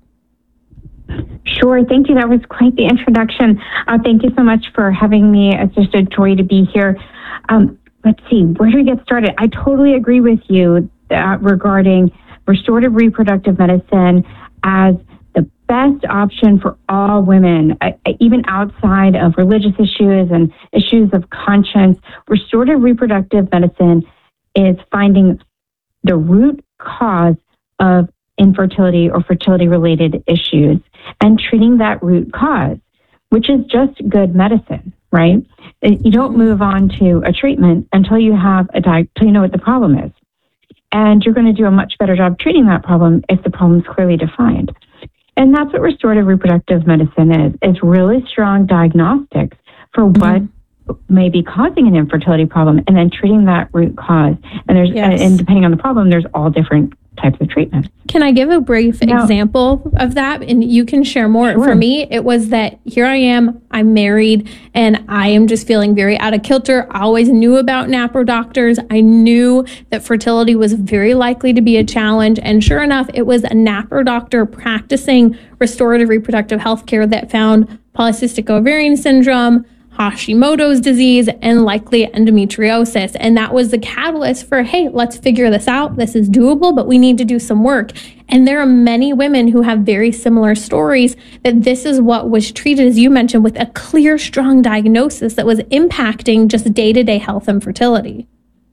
Sure. Thank you. That was quite the introduction. Uh, thank you so much for having me. It's just a joy to be here. Um, let's see, where do we get started? I totally agree with you uh, regarding restorative reproductive medicine as the best option for all women, uh, even outside of religious issues and issues of conscience. Restorative reproductive medicine is finding the root cause of infertility or fertility-related issues and treating that root cause, which is just good medicine, right? You don't move on to a treatment until you have a di- until you know what the problem is. And you're going to do a much better job treating that problem if the problem is clearly defined. And that's what restorative reproductive medicine is. It's really strong diagnostics for what mm-hmm. may be causing an infertility problem and then treating that root cause. And there's yes. and depending on the problem, there's all different types of treatment. Can I give a brief now, example of that? And you can share more. Sure. For me, it was that here I am, I'm married, and I am just feeling very out of kilter. I always knew about NaPro doctors. I knew that fertility was very likely to be a challenge. And sure enough, it was a NaPro doctor practicing restorative reproductive health care that found polycystic ovarian syndrome, Hashimoto's disease, and likely endometriosis. And that was the catalyst for, hey, let's figure this out. This is doable, but we need to do some work. And there are many women who have very similar stories that this is what was treated, as you mentioned, with a clear, strong diagnosis that was impacting just day-to-day health and fertility.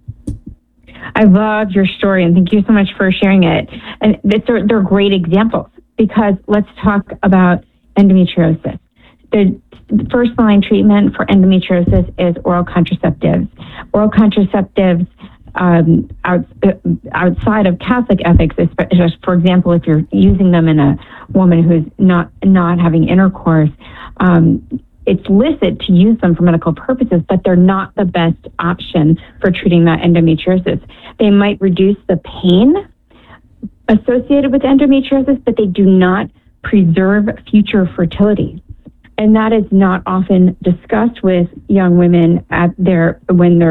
I love your story, and thank you so much for sharing it. And they're, they're great examples, because let's talk about endometriosis. The first line treatment for endometriosis is oral contraceptives. Oral contraceptives um, out, uh, outside of Catholic ethics, just for example, if you're using them in a woman who's not not having intercourse, um, it's licit to use them for medical purposes, but they're not the best option for treating that endometriosis. They might reduce the pain associated with endometriosis, but they do not preserve future fertility. And that is not often discussed with young women at their when they're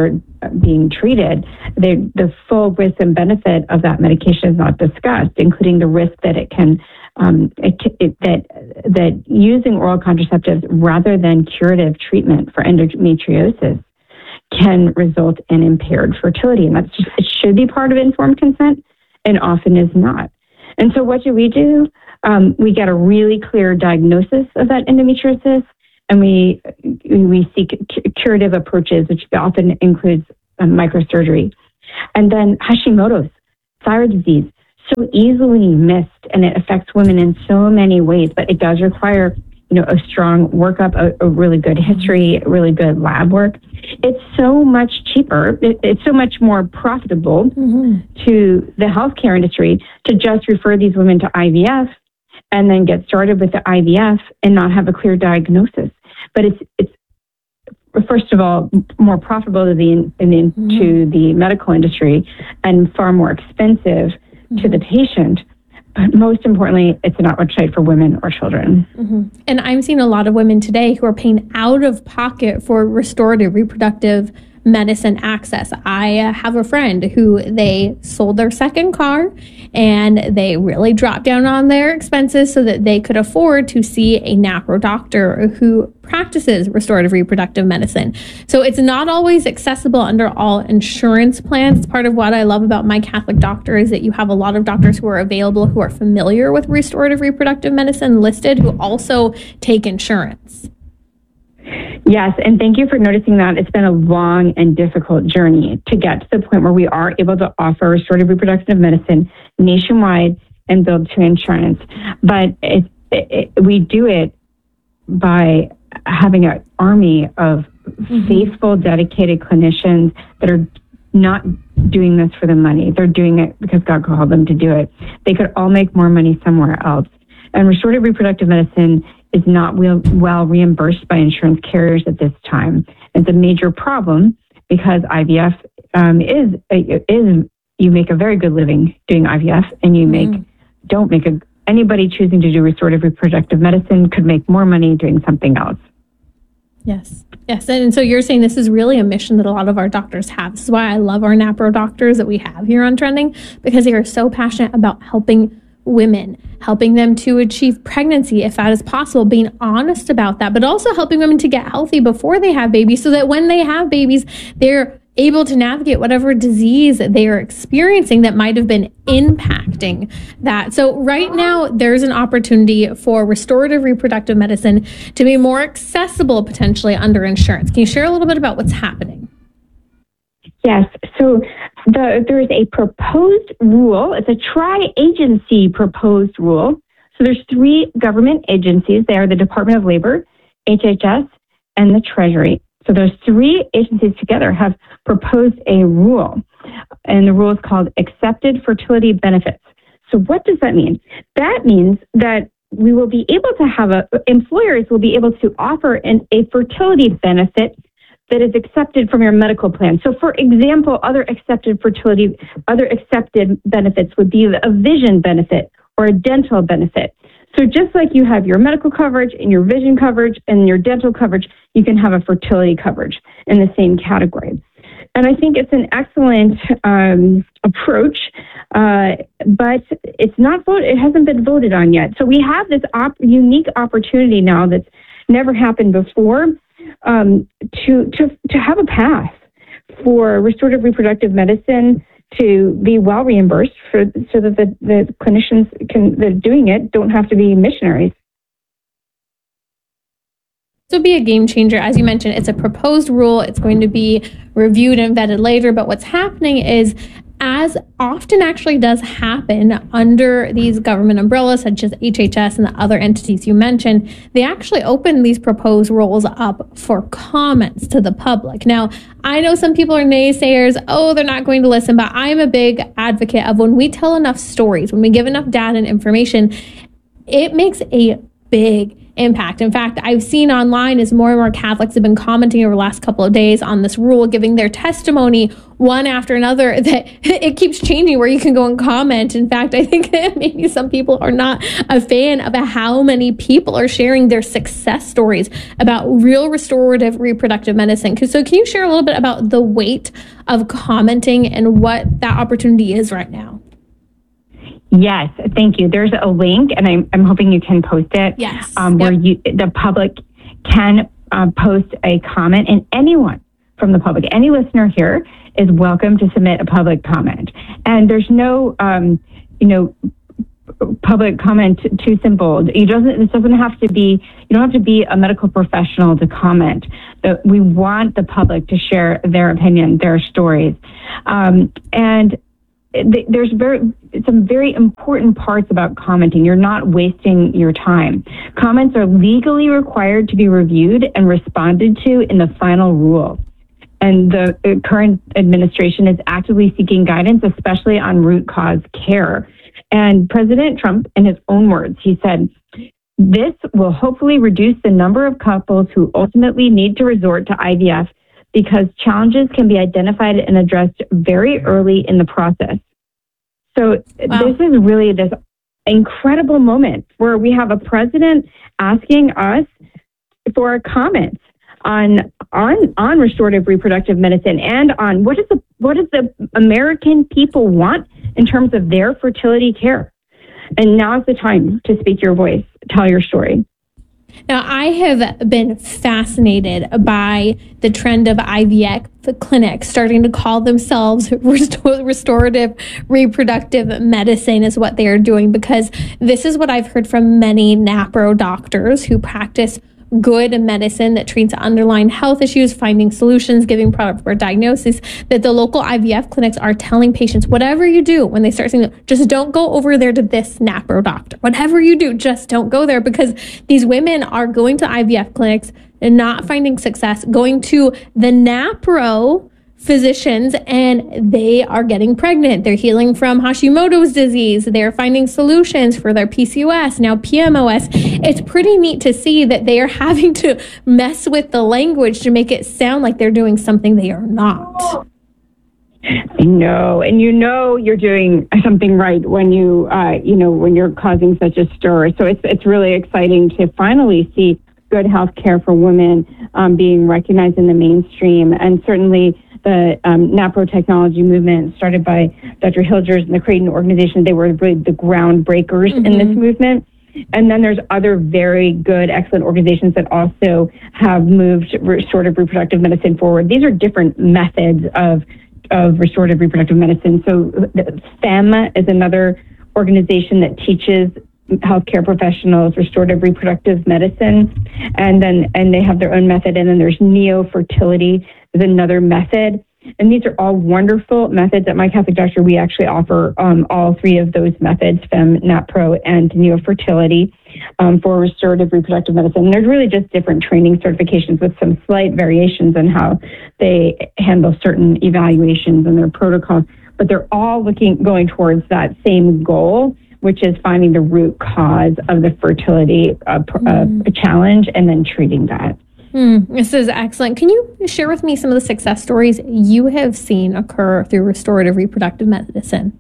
being treated, the, the full risk and benefit of that medication is not discussed, including the risk that it can, um, it, it, that, that using oral contraceptives rather than curative treatment for endometriosis can result in impaired fertility. And that's just, it should be part of informed consent and often is not. And so what do we do? Um, we get a really clear diagnosis of that endometriosis, and we we seek curative approaches, which often includes um, microsurgery. And then Hashimoto's, thyroid disease, so easily missed, and it affects women in so many ways, but it does require, you know, a strong workup, a, a really good history, really good lab work. It's so much cheaper. It, it's so much more profitable mm-hmm. to the healthcare industry to just refer these women to I V F and then get started with the I V F and not have a clear diagnosis. But it's it's first of all more profitable to the in, in, mm-hmm. to the medical industry and far more expensive mm-hmm. to the patient. But most importantly, it's not much right for women or children. Mm-hmm. And I'm seeing a lot of women today who are paying out of pocket for restorative reproductive medicine access. I uh, have a friend who they sold their second car and they really dropped down on their expenses so that they could afford to see a NAPRO doctor who practices restorative reproductive medicine. So it's not always accessible under all insurance plans. It's part of what I love about My Catholic Doctor is that you have a lot of doctors who are available who are familiar with restorative reproductive medicine listed who also take insurance. Yes, and thank you for noticing that. It's been a long and difficult journey to get to the point where we are able to offer restorative reproductive medicine nationwide and build to insurance. But it, it, we do it by having an army of mm-hmm. faithful, dedicated clinicians that are not doing this for the money. They're doing it because God called them to do it. They could all make more money somewhere else. And restorative reproductive medicine is not well, well reimbursed by insurance carriers at this time. It's a major problem because I V F um, is is you make a very good living doing I V F, and you make mm. don't make a anybody choosing to do restorative reproductive medicine could make more money doing something else. Yes. Yes. And so you're saying this is really a mission that a lot of our doctors have. This is why I love our NAPRO doctors that we have here on Trending, because they are so passionate about helping women, helping them to achieve pregnancy if that is possible, being honest about that, but also helping women to get healthy before they have babies so that when they have babies, they're able to navigate whatever disease they are experiencing that might have been impacting that. So right now, there's an opportunity for restorative reproductive medicine to be more accessible potentially under insurance. Can you share a little bit about what's happening? Yes. So the, there is a proposed rule. It's a tri-agency proposed rule. So there's three government agencies. They are the Department of Labor, H H S, and the Treasury. So those three agencies together have proposed a rule, and the rule is called Accepted Fertility Benefits. So what does that mean? That means that we will be able to have a, employers will be able to offer an, a fertility benefit that is accepted from your medical plan. So for example, other accepted fertility, other accepted benefits would be a vision benefit or a dental benefit. So just like you have your medical coverage and your vision coverage and your dental coverage, you can have a fertility coverage in the same category. And I think it's an excellent um, approach, uh, but it's not voted, it hasn't been voted on yet. So we have this op- unique opportunity now that's never happened before. Um, to, to, to have a path for restorative reproductive medicine to be well reimbursed for, so that the, the clinicians can, that are doing it don't have to be missionaries. So be a game changer. As you mentioned, it's a proposed rule. It's going to be reviewed and vetted later. But what's happening is, as often actually does happen under these government umbrellas, such as H H S and the other entities you mentioned, they actually open these proposed rules up for comments to the public. Now, I know some people are naysayers, oh, they're not going to listen, but I'm a big advocate of when we tell enough stories, when we give enough data and information, it makes a big impact. In fact, I've seen online as more and more Catholics have been commenting over the last couple of days on this rule, giving their testimony one after another, that it keeps changing where you can go and comment. In fact, I think that maybe some people are not a fan of how many people are sharing their success stories about real restorative reproductive medicine. So can you share a little bit about the weight of commenting and what that opportunity is right now? Yes, thank you. There's a link, and I'm, I'm hoping you can post it. Yes. Um, where you, the public can uh, post a comment, and anyone from the public, any listener here is welcome to submit a public comment. And there's no, um, you know, public comment too simple. You doesn't. This doesn't have to be. You don't have to be a medical professional to comment. But we want the public to share their opinion, their stories, um, and th- there's very some very important parts about commenting. You're not wasting your time. Comments are legally required to be reviewed and responded to in the final rule. And the uh, current administration is actively seeking guidance, especially on root cause care. And President Trump, in his own words, he said, "This will hopefully reduce the number of couples who ultimately need to resort to I V F because challenges can be identified and addressed very early in the process." So wow. This is really this incredible moment where we have a president asking us for comments on on on restorative reproductive medicine and on what is the what does the American people want in terms of their fertility care. And now's the time to speak your voice, tell your story. Now, I have been fascinated by the trend of I V F clinics starting to call themselves restorative reproductive medicine is what they are doing, because this is what I've heard from many NAPRO doctors who practice good medicine that treats underlying health issues, finding solutions, giving proper diagnosis, that the local I V F clinics are telling patients, whatever you do, when they start saying, just don't go over there to this NAPRO doctor. Whatever you do, just don't go there, because these women are going to I V F clinics and not finding success, going to the NAPRO physicians, and they are getting pregnant. They're healing from Hashimoto's disease. They're finding solutions for their P C O S, now P M O S. It's pretty neat to see that they are having to mess with the language to make it sound like they're doing something they are not. I know, and you know you're doing something right when you, uh, you know, when you're causing such a stir. So it's it's really exciting to finally see good health care for women um, being recognized in the mainstream, and certainly the um, NAPRO technology movement started by Doctor Hilgers and the Creighton organization. They were really the groundbreakers mm-hmm. in this movement. And then there's other very good, excellent organizations that also have moved restorative reproductive medicine forward. These are different methods of, of restorative reproductive medicine. So FEM is another organization that teaches healthcare professionals restorative reproductive medicine, and then and they have their own method. And then there's neo-fertility is another method, and these are all wonderful methods. At My Catholic Doctor, we actually offer um, all three of those methods: FEM, NAPRO, and neo-fertility um, for restorative reproductive medicine. And there's really just different training certifications with some slight variations in how they handle certain evaluations and their protocols, but they're all looking going towards that same goal, which is finding the root cause of the fertility uh, mm. uh, challenge and then treating that. Mm, this is excellent. Can you share with me some of the success stories you have seen occur through restorative reproductive medicine?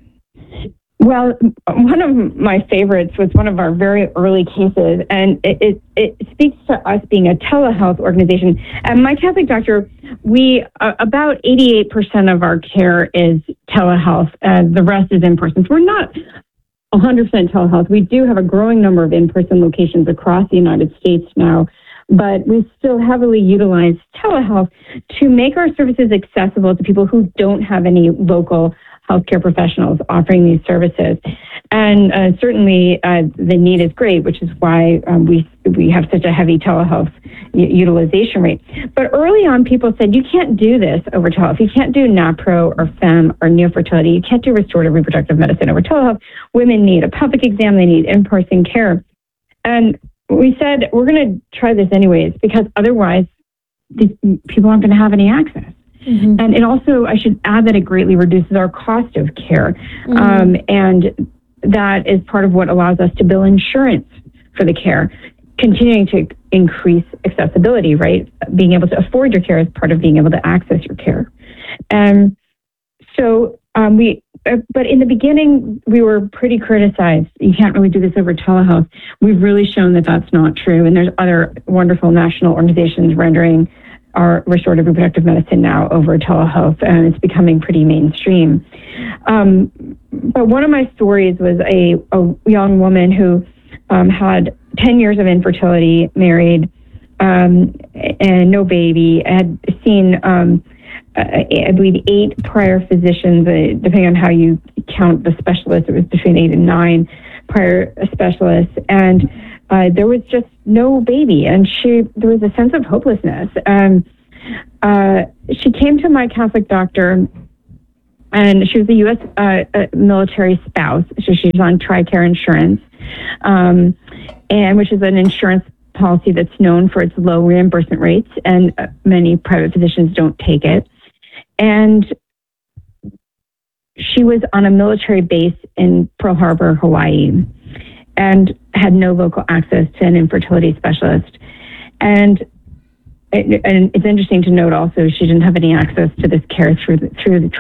Well, one of my favorites was one of our very early cases, and it, it, it speaks to us being a telehealth organization. At My Catholic Doctor, we uh, about eighty-eight percent of our care is telehealth, and the rest is in person. So we're not one hundred percent telehealth. We do have a growing number of in-person locations across the United States now, but we still heavily utilize telehealth to make our services accessible to people who don't have any local healthcare professionals offering these services. And uh, certainly uh, the need is great, which is why um, we we have such a heavy telehealth u- utilization rate. But early on, people said, you can't do this over telehealth. You can't do NAPRO or FEM or neo-fertility. You can't do restorative reproductive medicine over telehealth. Women need a pelvic exam. They need in-person care. And we said, we're going to try this anyways, because otherwise these people aren't going to have any access. Mm-hmm. And it also, I should add that it greatly reduces our cost of care. Mm-hmm. Um, and that is part of what allows us to bill insurance for the care. continuing to increase accessibility, right? Being able to afford your care is part of being able to access your care. And so um, we, uh, but in the beginning, we were pretty criticized. You can't really do this over telehealth. We've really shown that that's not true. And there's other wonderful national organizations rendering our restorative reproductive medicine now over telehealth, and it's becoming pretty mainstream. Um, but one of my stories was a, a young woman who um, had ten years of infertility, married, um, and no baby, had seen, um, I believe, eight prior physicians, uh, depending on how you count the specialists. It was between eight and nine prior specialists, and uh, there was just no baby, and she there was a sense of hopelessness. Um, uh, she came to my Catholic doctor, and she was a U S uh, uh, military spouse, so she's on TRICARE insurance, um, and which is an insurance policy that's known for its low reimbursement rates, and uh, many private physicians don't take it. And she was on a military base in Pearl Harbor, Hawaii, and had no local access to an infertility specialist. And it, and it's interesting to note also she didn't have any access to this care through the, through the